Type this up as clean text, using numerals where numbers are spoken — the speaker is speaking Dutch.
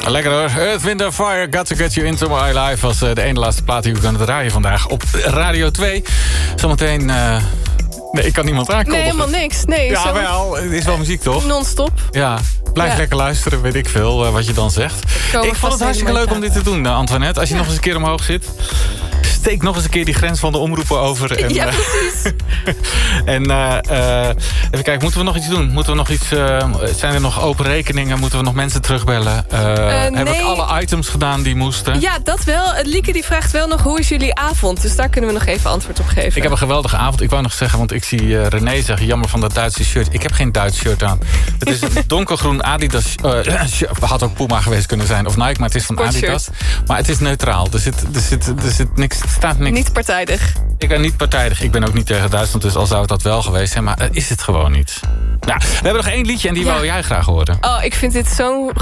Lekker hoor. Earth, Wind & Fire, Got to Get You Into My Life... was de ene laatste plaat die we kunnen draaien vandaag op Radio 2. Zometeen... Nee, ik kan niemand aankondigen. Nee, helemaal niks. Nee, ja, wel. Het is wel muziek, toch? Non-stop. Ja, blijf lekker luisteren, weet ik veel wat je dan zegt. Ik vond het hartstikke leuk om dit te doen, Antoinette. Als je nog eens een keer omhoog zit... steek nog eens een keer die grens van de omroepen over. En, ja, precies. En even kijken, moeten we nog iets doen? Moeten we nog iets, zijn er nog open rekeningen? Moeten we nog mensen terugbellen? Heb ik alle items gedaan die moesten? Ja, dat wel. Lieke die vraagt wel nog, hoe is jullie avond? Dus daar kunnen we nog even antwoord op geven. Ik heb een geweldige avond. Ik wou nog zeggen, want ik zie René zeggen... jammer van dat Duitse shirt. Ik heb geen Duits shirt aan. Het is een donkergroen Adidas... had ook Puma geweest kunnen zijn, of Nike, maar het is van Adidas. Maar het is neutraal. Er zit niks... staat niks. Niet partijdig. Ik ben niet partijdig. Ik ben ook niet tegen Duitsland, dus al zou het dat wel geweest zijn. Maar is het gewoon niet. Nou, we hebben nog één liedje en die wou jij graag horen. Oh, ik vind dit zo'n